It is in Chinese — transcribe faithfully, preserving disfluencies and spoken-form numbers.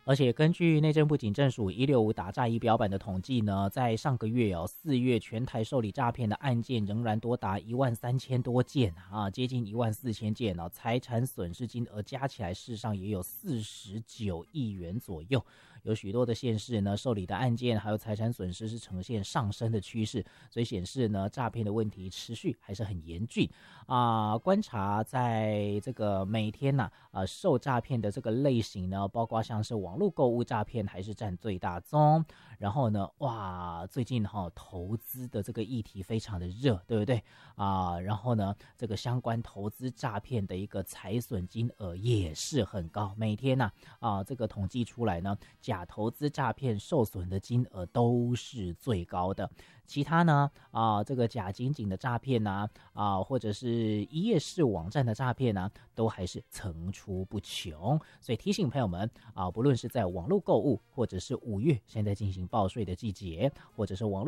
而且根据内政部警政署一六五打诈仪表板的统计呢，在上个月哦，四月全台受理诈骗的案件仍然多达一万三千多件啊，接近一万四千件哦，财产损失金额加起来，事实上也有四十九亿元左右。有许多的县市呢，受理的案件还有财产损失是呈现上升的趋势，所以显示呢，诈骗的问题持续还是很严峻啊、呃。观察在这个每天呐、啊，呃，受诈骗的这个类型呢，包括像是网络购物诈骗还是占最大宗。然后呢，哇，最近哈、哦、投资的这个议题非常的热，对不对啊、呃？然后呢，这个相关投资诈骗的一个财损金额也是很高，每天呐啊、呃，这个统计出来呢，假投资诈骗受损的金额都是最高的。其他呢啊、呃，这个假警警的诈骗呐啊、呃，或者是一页式网站的诈骗呐、啊，都还是层出不穷。所以提醒朋友们啊、呃，不论是在网络购物，或者是五月现在进行报税的季节，或者是网络